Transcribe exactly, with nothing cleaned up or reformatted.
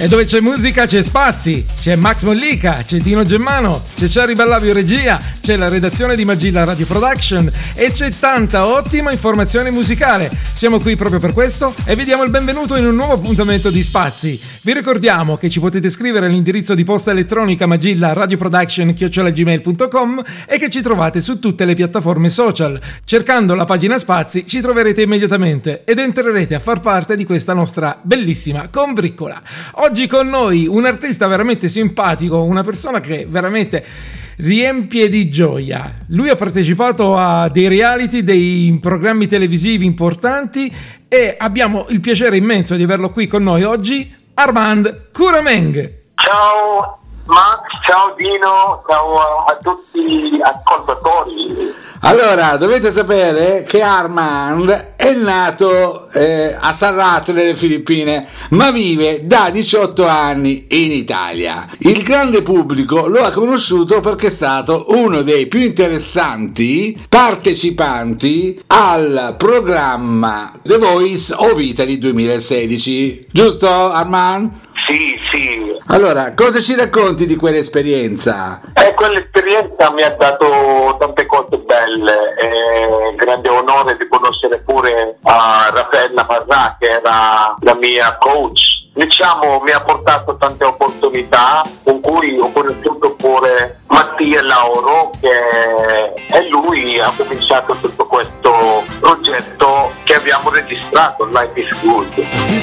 E dove c'è musica c'è spazi, c'è Max Mollica, c'è Dino Gemmano, c'è Cherry Ballavio regia, c'è la redazione di Magilla Radio Production e c'è tanta ottima informazione musicale. Siamo qui proprio per questo e vi diamo il benvenuto in un nuovo appuntamento di Spazi. Vi ricordiamo che ci potete scrivere all'indirizzo di posta elettronica magilla radioproduction chiocciola gmail punto com e che ci trovate su tutte le piattaforme social. Cercando la pagina Spazi ci troverete immediatamente ed entrerete a far parte di questa nostra bellissima combriccola. Oggi con noi un artista veramente simpatico, una persona che veramente riempie di gioia. Lui ha partecipato a dei reality, dei programmi televisivi importanti e abbiamo il piacere immenso di averlo qui con noi oggi, Armand Kurameng. Ciao Max, ciao Dino, ciao a tutti gli ascoltatori. Allora, dovete sapere che Armand è nato eh, a Sarlat nelle Filippine, ma vive da diciotto anni in Italia. Il grande pubblico lo ha conosciuto perché è stato uno dei più interessanti partecipanti al programma The Voice of Italy duemilasedici. Giusto, Armand? Sì, sì. Allora, cosa ci racconti di quell'esperienza? Eh, quell'esperienza mi ha dato tante cose belle, eh, grande onore di conoscere pure uh, Raffaella Marrà, che era la mia coach. Diciamo, mi ha portato tante opportunità, con cui ho conosciuto pure Mattia Lauro, che e lui ha cominciato tutto questo progetto che abbiamo registrato, Life is Good.